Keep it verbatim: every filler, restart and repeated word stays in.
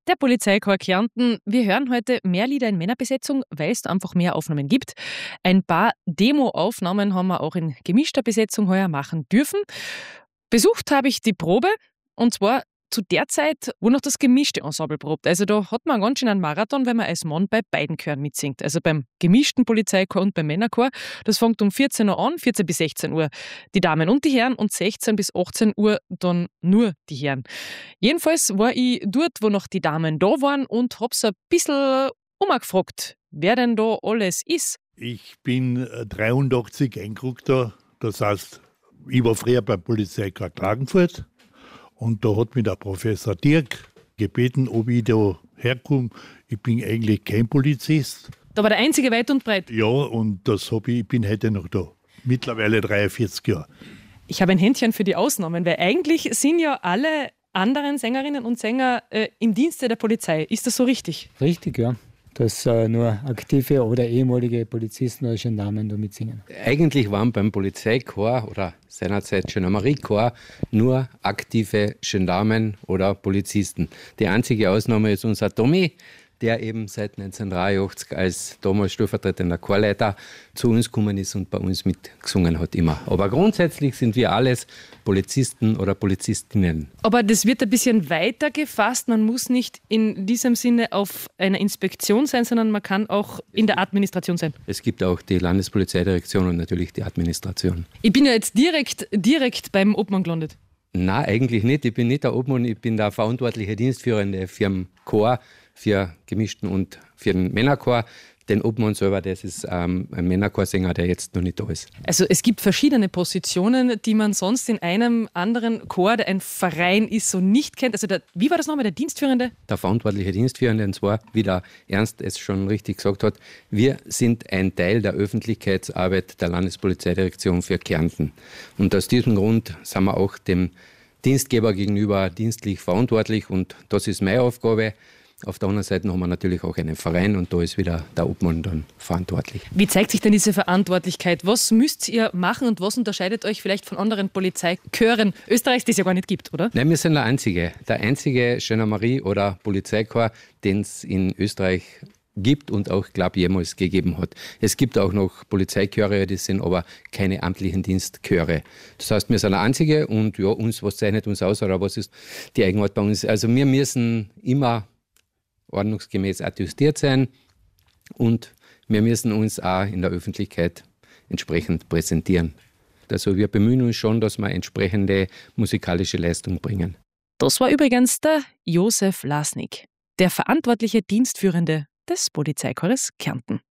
Der Polizeikorps Kärnten. Wir hören heute mehr Lieder in Männerbesetzung, weil es da einfach mehr Aufnahmen gibt. Ein paar Demo-Aufnahmen haben wir auch in gemischter Besetzung heuer machen dürfen. Besucht habe ich die Probe, und zwar zu der Zeit, wo noch das gemischte Ensemble probt. Also da hat man ganz schön einen Marathon, wenn man als Mann bei beiden Chören mitsingt. Also beim gemischten Polizeikorps und beim Männerchor. Das fängt um vierzehn Uhr an, vierzehn bis sechzehn Uhr die Damen und die Herren und sechzehn bis achtzehn Uhr dann nur die Herren. Jedenfalls war ich dort, wo noch die Damen da waren, und habe so ein bisschen umgefragt, wer denn da alles ist. Ich bin dreiundachtzig eingerückt da. Das heißt, ich war früher beim Polizeikorps Klagenfurt. Und da hat mich der Professor Dirk gebeten, ob ich da herkomme. Ich bin eigentlich kein Polizist. Da war der einzige weit und breit. Ja, und das hab ich, ich bin heute noch da. Mittlerweile dreiundvierzig Jahre. Ich habe ein Händchen für die Ausnahmen, weil eigentlich sind ja alle anderen Sängerinnen und Sänger äh, im Dienste der Polizei. Ist das so richtig? Richtig, ja. Dass äh, nur aktive oder ehemalige Polizisten oder Gendarmen da mitsingen. Eigentlich waren beim Polizeikorps oder seinerzeit Gendarmeriekorps nur aktive Gendarmen oder Polizisten. Die einzige Ausnahme ist unser Tommy, der eben seit neunzehnhundertdreiundachtzig als damals stellvertretender Chorleiter zu uns gekommen ist und bei uns mitgesungen hat immer. Aber grundsätzlich sind wir alles Polizisten oder Polizistinnen. Aber das wird ein bisschen weiter gefasst. Man muss nicht in diesem Sinne auf einer Inspektion sein, sondern man kann auch in der Administration sein. Es gibt auch die Landespolizeidirektion und natürlich die Administration. Ich bin ja jetzt direkt, direkt beim Obmann gelandet. Nein, eigentlich nicht. Ich bin nicht der Obmann, ich bin der verantwortliche Dienstführende für den Chor, für gemischten und für den Männerchor. Den Obmann selber, das ist ähm, ein Männerchorsänger, der jetzt noch nicht da ist. Also es gibt verschiedene Positionen, die man sonst in einem anderen Chor, der ein Verein ist, so nicht kennt. Also der, wie war das nochmal, der Dienstführende? Der verantwortliche Dienstführende, und zwar, wie der Ernst es schon richtig gesagt hat, wir sind ein Teil der Öffentlichkeitsarbeit der Landespolizeidirektion für Kärnten. Und aus diesem Grund sind wir auch dem Dienstgeber gegenüber dienstlich verantwortlich, und das ist meine Aufgabe. Auf der anderen Seite haben wir natürlich auch einen Verein, und da ist wieder der Obmann dann verantwortlich. Wie zeigt sich denn diese Verantwortlichkeit? Was müsst ihr machen und was unterscheidet euch vielleicht von anderen Polizeichören Österreichs, die es ja gar nicht gibt, oder? Nein, wir sind der einzige, der einzige Gendarmerie- oder Polizeikorps, den es in Österreich gibt und auch, glaube ich, jemals gegeben hat. Es gibt auch noch Polizeichöre, die sind aber keine amtlichen Dienstchöre. Das heißt, wir sind der einzige, und ja, uns, was zeichnet uns aus, oder was ist die Eigenart bei uns? Also wir müssen immer ordnungsgemäß attestiert sein, und wir müssen uns auch in der Öffentlichkeit entsprechend präsentieren. Also wir bemühen uns schon, dass wir entsprechende musikalische Leistung bringen. Das war übrigens der Josef Lasnik, der verantwortliche Dienstführende des Polizeikorps Kärnten.